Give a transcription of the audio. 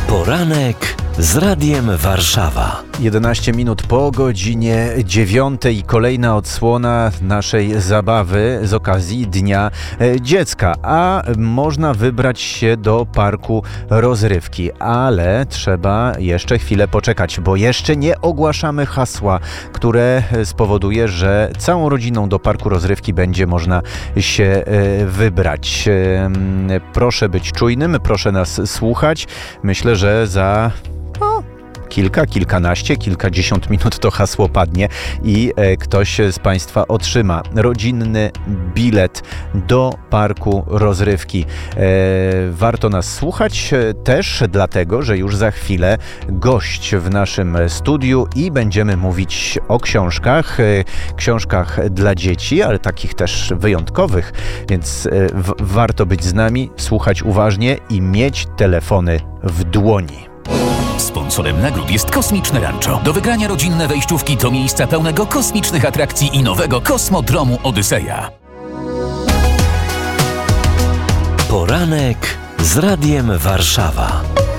Poranek z Radiem Warszawa. 11 minut po godzinie 9 i kolejna odsłona naszej zabawy z okazji Dnia Dziecka. A można wybrać się do parku rozrywki, ale trzeba jeszcze chwilę poczekać, bo jeszcze nie ogłaszamy hasła, które spowoduje, że całą rodziną do parku rozrywki będzie można się wybrać. Proszę być czujnym, proszę nas słuchać. Myślę, że za kilkadziesiąt minut to hasło padnie i ktoś z Państwa otrzyma rodzinny bilet do parku rozrywki. Warto nas słuchać też dlatego, że już za chwilę gość w naszym studiu i będziemy mówić o książkach dla dzieci, ale takich też wyjątkowych, więc warto być z nami, słuchać uważnie i mieć telefony w dłoni. Sponsorem nagród jest Kosmiczne Rancho. Do wygrania rodzinne wejściówki do miejsca pełnego kosmicznych atrakcji i nowego kosmodromu Odyseja. Poranek z Radiem Warszawa.